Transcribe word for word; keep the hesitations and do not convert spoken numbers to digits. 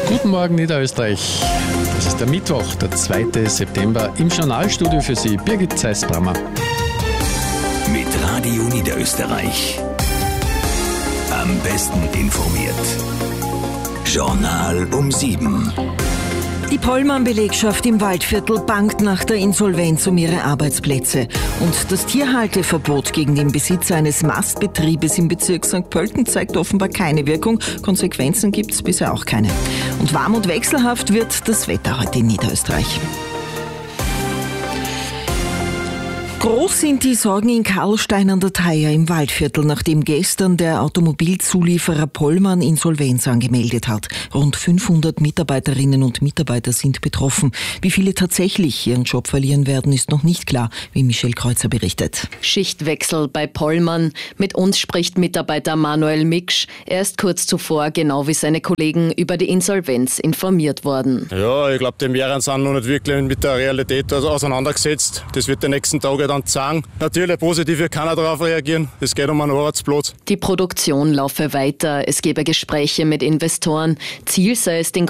Guten Morgen Niederösterreich. Das ist der Mittwoch, der zweite September. Im Journalstudio für Sie Birgit Zeiss-Brammer. Mit Radio Niederösterreich. Am besten informiert. Journal um sieben. Die Pollmann-Belegschaft im Waldviertel bangt nach der Insolvenz um ihre Arbeitsplätze. Und das Tierhalteverbot gegen den Besitzer eines Mastbetriebes im Bezirk Sankt Pölten zeigt offenbar keine Wirkung. Konsequenzen gibt es bisher auch keine. Und warm und wechselhaft wird das Wetter heute in Niederösterreich. Groß sind die Sorgen in Karlstein an der Theier im Waldviertel, nachdem gestern der Automobilzulieferer Pollmann Insolvenz angemeldet hat. Rund fünfhundert Mitarbeiterinnen und Mitarbeiter sind betroffen. Wie viele tatsächlich ihren Job verlieren werden, ist noch nicht klar, wie Michelle Kreuzer berichtet. Schichtwechsel bei Pollmann. Mit uns spricht Mitarbeiter Manuel Miksch. Er ist kurz zuvor, genau wie seine Kollegen, über die Insolvenz informiert worden. Ja, ich glaube, die mehreren sind noch nicht wirklich mit der Realität auseinandergesetzt. Das wird die nächsten Tage dann sagen. Natürlich positiv, hier kann er darauf reagieren. Es geht um einen Arbeitsplatz. Die Produktion laufe weiter. Es gebe Gespräche mit Investoren. Ziel sei es, den